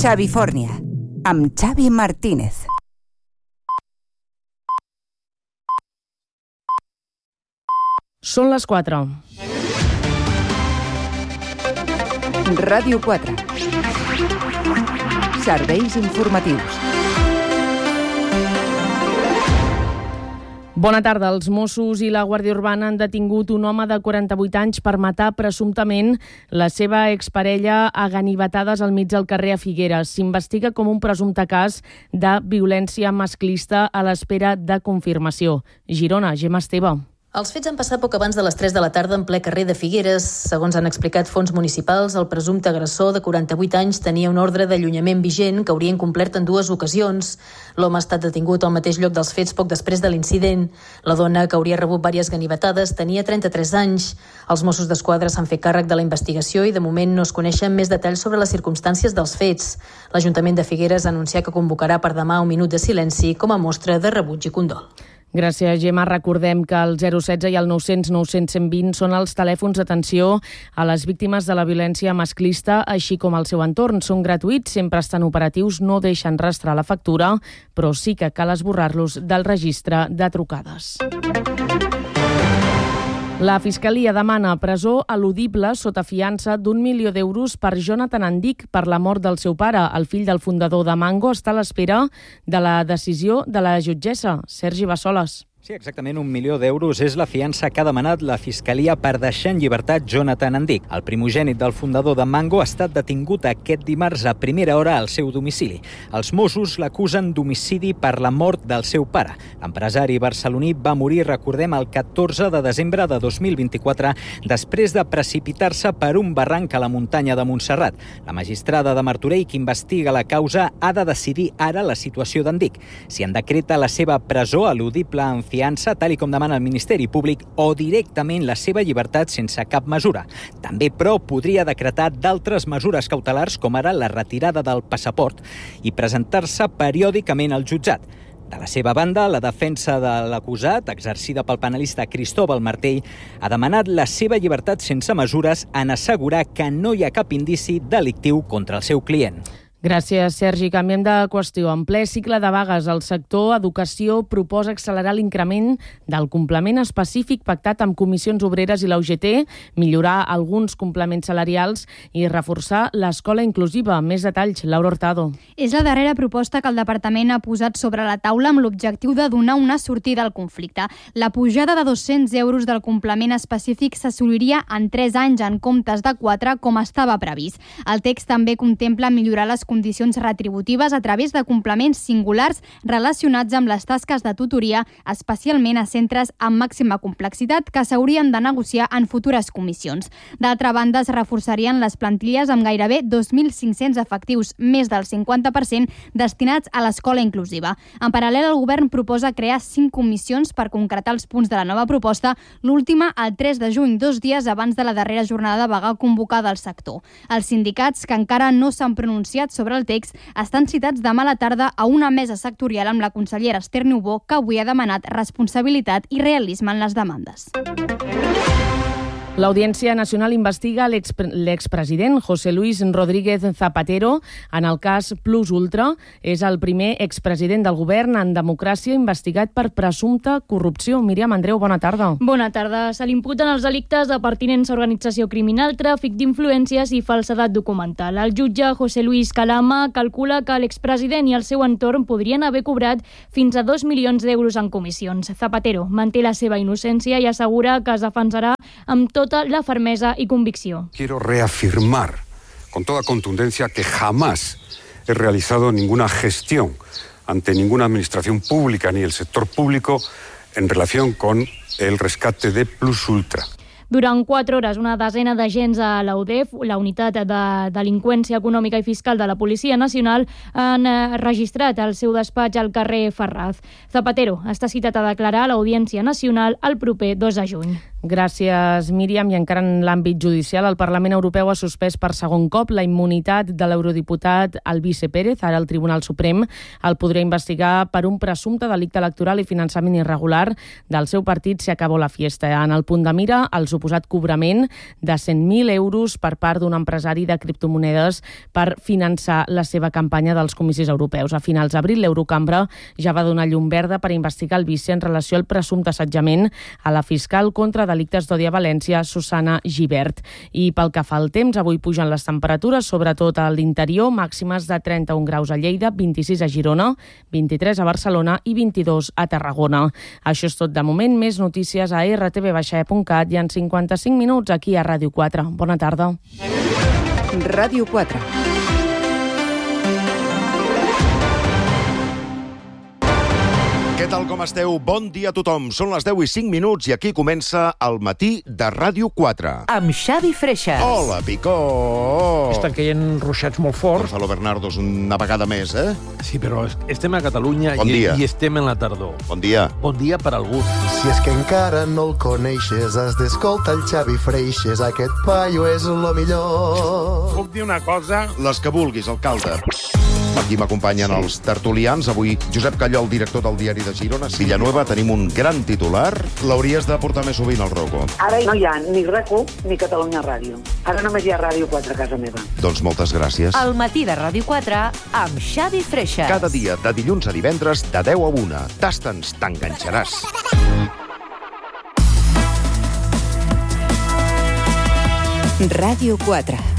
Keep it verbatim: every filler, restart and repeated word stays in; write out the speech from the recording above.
Xavifòrnia, amb Xavi Martínez. Són les quatre. Ràdio quatre. Serveis informatius. Bona tarda. Els Mossos i la Guàrdia Urbana han detingut un home de quaranta-vuit anys per matar presumptament la seva exparella a ganivetades al mig del carrer a Figueres. S'investiga com un presumpte cas de violència masclista a l'espera de confirmació. Girona, Gemma Esteve. Els fets han passat poc abans de les tres de la tarda en ple carrer de Figueres. Segons han explicat fonts municipals, el presumpte agressor de quaranta-vuit anys tenia un ordre d'allunyament vigent que hauria incomplert en dues ocasions. L'home ha estat detingut al mateix lloc dels fets poc després de l'incident. La dona, que hauria rebut diverses ganivetades, tenia trenta-tres anys. Els Mossos d'Esquadra s'han fet càrrec de la investigació i de moment no es coneixen més detalls sobre les circumstàncies dels fets. L'Ajuntament de Figueres ha anunciat que convocarà per demà un minut de silenci com a mostra de rebuig i condol. Gràcies, Gemma. Recordem que el zero setze i el nou cents nou cents cent vint són els telèfons d'atenció a les víctimes de la violència masclista, així com al seu entorn. Són gratuïts, sempre estan operatius, no deixen rastrear la factura, però sí que cal esborrar-los del registre de trucades. La Fiscalia demana presó eludible sota fiança d'un milió d'euros per Jonathan Andic per la mort del seu pare. El fill del fundador de Mango està a l'espera de la decisió de la jutgessa. Sergi Bassoles. Sí, exactament un milió d'euros és la fiança que ha demanat la Fiscalia per deixar en llibertat Jonathan Andic. El primogènit del fundador de Mango ha estat detingut aquest dimarts a primera hora al seu domicili. Els Mossos l'acusen d'homicidi per la mort del seu pare. L'empresari barceloní va morir, recordem, el catorze de desembre de dos mil vint-i-quatre després de precipitar-se per un barranc a la muntanya de Montserrat. La magistrada de Martorell, que investiga la causa, ha de decidir ara la situació d'Andic. Si en decreta la seva presó eludible en fiança, tal i com demana el Ministeri Públic, o directament la seva llibertat sense cap mesura. També, però, podria decretar d'altres mesures cautelars, com ara la retirada del passaport i presentar-se periòdicament al jutjat. De la seva banda, la defensa de l'acusat, exercida pel penalista Cristóbal Martell, ha demanat la seva llibertat sense mesures en assegurar que no hi ha cap indici delictiu contra el seu client. Gràcies, Sergi. Canviem de qüestió. En ple cicle de vagues, el sector educació proposa accelerar l'increment del complement específic pactat amb comissions obreres i la U G T, millorar alguns complements salarials i reforçar l'escola inclusiva. Més detalls, Laura Hurtado. És la darrera proposta que el departament ha posat sobre la taula amb l'objectiu de donar una sortida al conflicte. La pujada de dos-cents euros del complement específic s'assoliria en tres anys en comptes de quatre, com estava previst. El text també contempla millorar les condicions retributives a través de complements singulars relacionats amb les tasques de tutoria, especialment a centres amb màxima complexitat que s'haurien de negociar en futures comissions. D'altra banda, es reforçarien les plantilles amb gairebé dos mil cinc-cents efectius, més del cinquanta per cent, destinats a l'escola inclusiva. En paral·lel, el govern proposa crear cinc comissions per concretar els punts de la nova proposta, l'última el tres de juny, dos dies abans de la darrera jornada de vaga convocada al sector. Els sindicats, que encara no s'han pronunciat sobre el text, estan citats demà a la tarda a una mesa sectorial amb la consellera Esther Niubó, que avui ha demanat responsabilitat i realisme en les demandes. L'Audiència Nacional investiga l'expresident José Luis Rodríguez Zapatero en el cas Plus Ultra. És el primer expresident del govern en democràcia investigat per presumpta corrupció. Míriam Andreu, bona tarda. Bona tarda. Se l'imputen els delictes de pertinença a organització criminal, tràfic d'influències i falsedat documental. El jutge José Luis Calama calcula que l'expresident i el seu entorn podrien haver cobrat fins a dos milions d'euros en comissions. Zapatero manté la seva innocència i assegura que es defensarà amb tota la fermesa y convicción. Quiero reafirmar con toda contundencia que jamás he realizado ninguna gestión ante ninguna administración pública ni el sector público en relación con el rescate de Plus Ultra. Durant quatre hores, una desena d'agents a la U D E F, la Unitat de Delinqüència Econòmica i Fiscal de la Policia Nacional, han registrat el seu despatx al carrer Ferraz. Zapatero està citat a declarar a l'Audiència Nacional el proper dos de juny. Gràcies, Míriam. I encara en l'àmbit judicial, el Parlament Europeu ha suspès per segon cop la immunitat de l'eurodiputat Albize Pérez. Ara el Tribunal Suprem el podrà investigar per un presumpte delicte electoral i finançament irregular del seu partit Si Acabó la Fiesta. En el punt de mira, el suposat cobrament de cent mil euros per part d'un empresari de criptomonedes per finançar la seva campanya dels comicis europeus. A finals d'abril, l'Eurocambra ja va donar llum verda per investigar Albize en relació al presumpte assetjament a la fiscal contra delictes d'odi a València, Susana Gibert. I pel que fa al temps, avui pugen les temperatures, sobretot a l'interior, màximes de trenta-un graus a Lleida, vint-i-sis a Girona, vint-i-tres a Barcelona i vint-i-dos a Tarragona. Això és tot de moment. Més notícies a erre te ve baixa e punt cat i en cinquanta-cinc minuts aquí a Ràdio quatre. Bona tarda. Ràdio quatre. Què tal, com esteu? Bon dia a tothom. Són les deu i cinc minuts i aquí comença el matí de Ràdio quatre. Amb Xavi Freixas. Hola, Picó! Estan caient ruixats molt forts. Gonzalo Bernardos, una vegada més, eh? Sí, però estem a Catalunya Bon i, dia. i estem en la tardor. Bon dia. Bon dia per algú. Si és que encara no el coneixes, has d'escoltar el Xavi Freixas. Aquest paio és lo millor. Puc dir una cosa? Les que vulguis, alcalde. Aquí m'acompanyen els tertulians. Avui, Josep Callol, director del Diari de Girona. Villanueva, tenim un gran titular. L'hauries de portar més sovint al Rocco. Ara no hi ha ni RAC1 ni Catalunya Ràdio. Ara només hi ha Ràdio quatre a casa meva. Doncs moltes gràcies. El matí de Ràdio quatre amb Xavi Freixas. Cada dia, de dilluns a divendres, de deu a una. Tasta'ns, t'enganxaràs. Ràdio quatre.